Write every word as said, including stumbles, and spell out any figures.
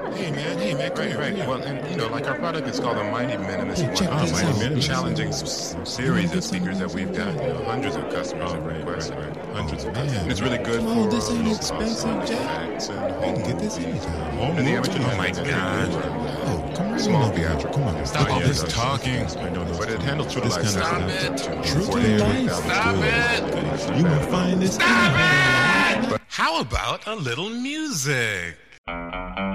Hey man, hey man, come Right, here, right. come here. Well, and you know, like our product is called the Mighty Minimus. Hey, check One. this Mighty out. Minimus. Check Challenging this out. s- You series wanna of speakers that we've got. You know, hundreds of customers have requested. Hundreds of customers. And it's really good Come for on, this ain't low expensive, cost Jack. effects and You home can get this movies. anytime. Home and the original. Oh my God. Oh, come on. Small over here. theatrical. Come on. Stop Stop all all this this talking. I know those. But it handles true This life. kind of sound. Stop it. True to forty-eight life. Stop Good. it. You will find this. Stop it! How about a little music?